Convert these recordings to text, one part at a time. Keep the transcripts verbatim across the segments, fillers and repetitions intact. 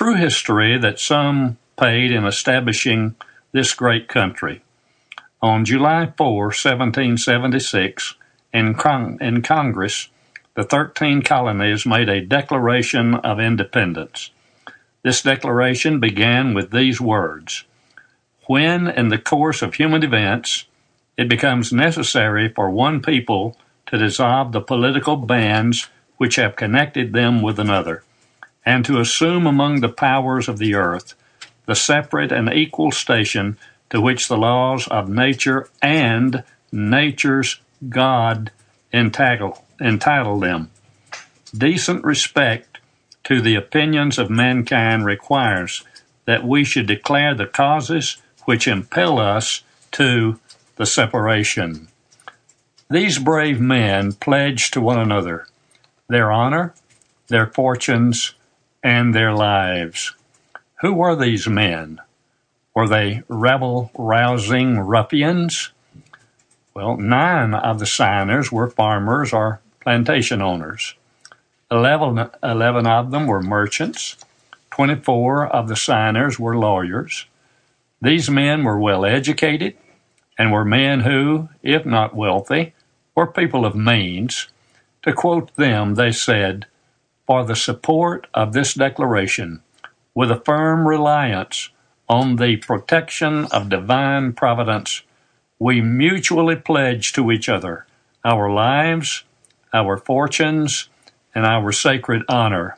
true history that some paid in establishing this great country. On July fourth, seventeen seventy-six, in, Cong- in Congress, the thirteen colonies made a Declaration of Independence. This declaration began with these words: "When, in the course of human events, it becomes necessary for one people to dissolve the political bands which have connected them with another, and to assume among the powers of the earth the separate and equal station to which the laws of nature and nature's God entitle, entitle them. Decent respect to the opinions of mankind requires that we should declare the causes which impel us to the separation." These brave men pledged to one another their honor, their fortunes, and their lives. Who were these men? Were they rebel-rousing ruffians? Well, nine of the signers were farmers or plantation owners. Eleven, eleven of them were merchants. Twenty-four of the signers were lawyers. These men were well educated and were men who, if not wealthy, were people of means. To quote them, they said, "For the support of this declaration, with a firm reliance on the protection of divine providence, we mutually pledge to each other our lives, our fortunes, and our sacred honor."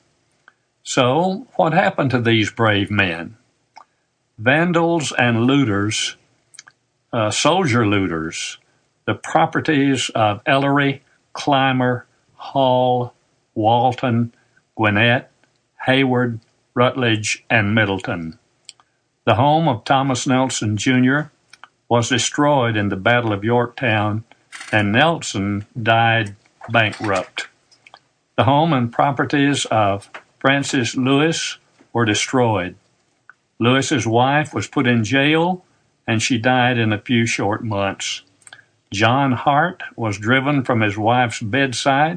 So, what happened to these brave men? Vandals and looters, uh, soldier looters, the properties of Ellery, Clymer, Hall, Walton, Gwinnett, Hayward, Rutledge, and Middleton. The home of Thomas Nelson Junior was destroyed in the Battle of Yorktown, and Nelson died bankrupt. The home and properties of Francis Lewis were destroyed. Lewis's wife was put in jail, and she died in a few short months. John Hart was driven from his wife's bedside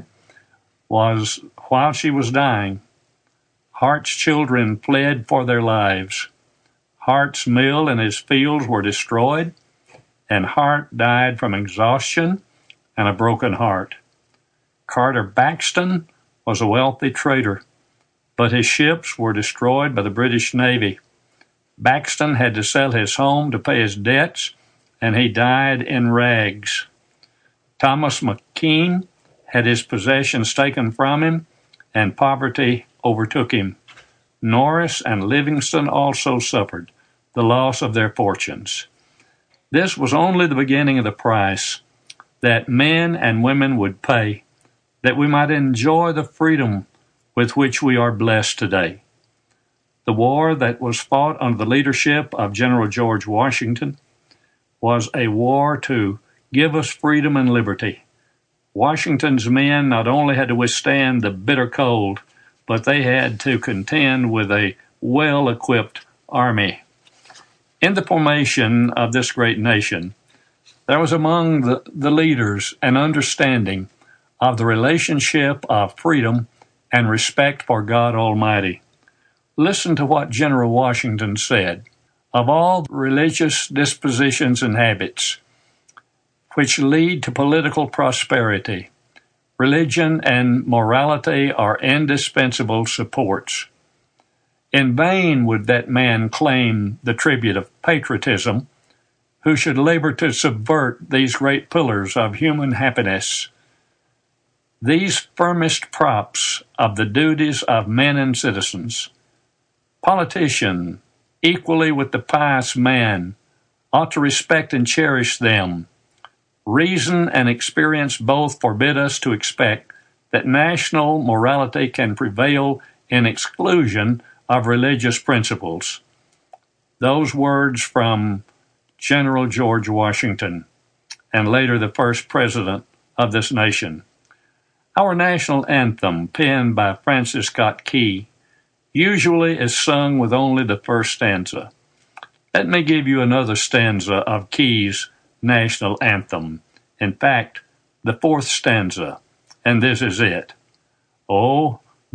was while she was dying. Hart's children fled for their lives. Hart's mill and his fields were destroyed, and Hart died from exhaustion and a broken heart. Carter Baxton was a wealthy trader, but his ships were destroyed by the British Navy. Baxton had to sell his home to pay his debts, and he died in rags. Thomas McKean had his possessions taken from him, and poverty overtook him. Norris and Livingston also suffered the loss of their fortunes. This was only the beginning of the price that men and women would pay that we might enjoy the freedom with which we are blessed today. The war that was fought under the leadership of General George Washington was a war to give us freedom and liberty. Washington's men not only had to withstand the bitter cold, but they had to contend with a well-equipped army. In the formation of this great nation, there was among the, the leaders an understanding of the relationship of freedom and respect for God Almighty. Listen to what General Washington said: "Of all religious dispositions and habits which lead to political prosperity, religion and morality are indispensable supports. In vain would that man claim the tribute of patriotism who should labor to subvert these great pillars of human happiness. These firmest props of the duties of men and citizens. Politician, equally with the pious man, ought to respect and cherish them. Reason and experience both forbid us to expect that national morality can prevail in exclusion of religious principles." Those words from General George Washington, and later the first president of this nation. Our national anthem, penned by Francis Scott Key, usually is sung with only the first stanza. Let me give you another stanza of Key's national anthem. In fact, the fourth stanza, and this is it. "Oh,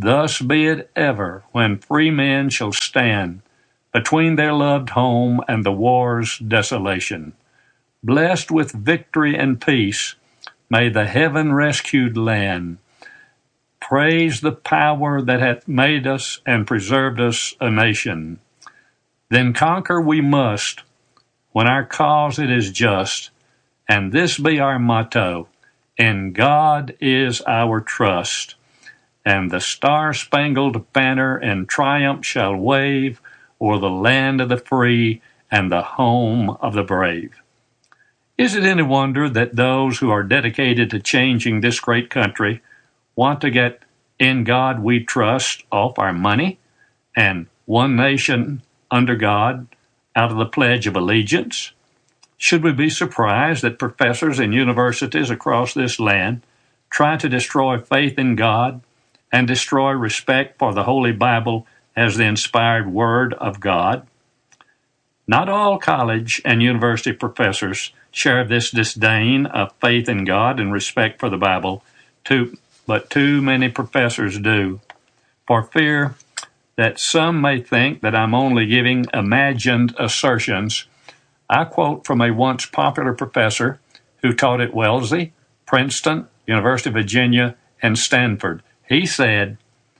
Thus be it ever, when free men shall stand between their loved home and the war's desolation. Blessed with victory and peace, may the heaven-rescued land praise the power that hath made us and preserved us a nation. Then conquer we must, when our cause it is just, and this be our motto: in God is our trust. And the star-spangled banner in triumph shall wave o'er the land of the free and the home of the brave. Is it any wonder that those who are dedicated to changing this great country want to get "In God We Trust" off our money and "One Nation Under God" out of the Pledge of Allegiance? Should we be surprised that professors in universities across this land try to destroy faith in God and destroy respect for the Holy Bible as the inspired Word of God? Not all college and university professors share this disdain of faith in God and respect for the Bible, too, but too many professors do. For fear that some may think that I'm only giving imagined assertions, I quote from a once popular professor who taught at Wellesley, Princeton, University of Virginia, and Stanford. He said,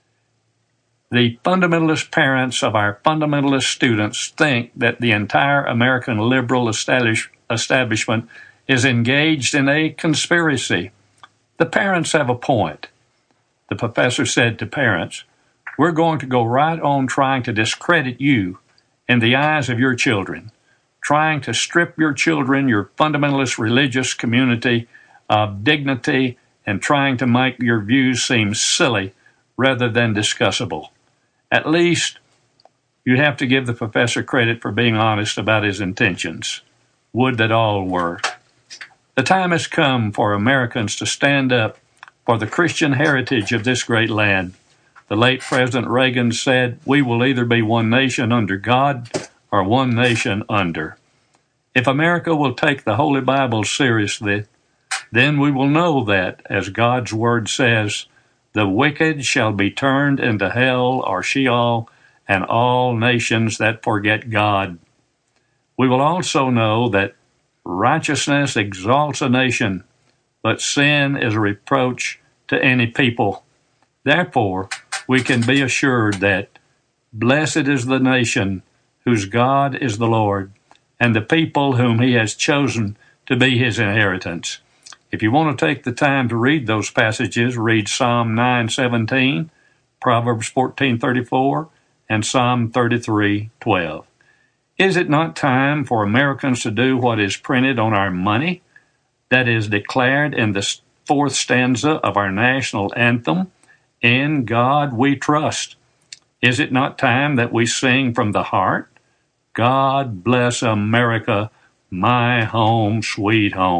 "The fundamentalist parents of our fundamentalist students think that the entire American liberal establish, establishment is engaged in a conspiracy. The parents have a point." The professor said to parents, "We're going to go right on trying to discredit you in the eyes of your children, trying to strip your children, your fundamentalist religious community, of dignity, and trying to make your views seem silly rather than discussable." At least, you have to give the professor credit for being honest about his intentions. Would that all were. The time has come for Americans to stand up for the Christian heritage of this great land. The late President Reagan said, "We will either be one nation under God or one nation under." If America will take the Holy Bible seriously, then we will know that, as God's Word says, "The wicked shall be turned into hell or Sheol, and all nations that forget God." We will also know that righteousness exalts a nation, but sin is a reproach to any people. Therefore, we can be assured that blessed is the nation whose God is the Lord, and the people whom he has chosen to be his inheritance. If you want to take the time to read those passages, read Psalm nine seventeen, Proverbs fourteen thirty-four, and Psalm thirty-three twelve. Is it not time for Americans to do what is printed on our money, that is declared in the fourth stanza of our national anthem, "In God We Trust"? Is it not time that we sing from the heart, "God bless America, my home, sweet home"?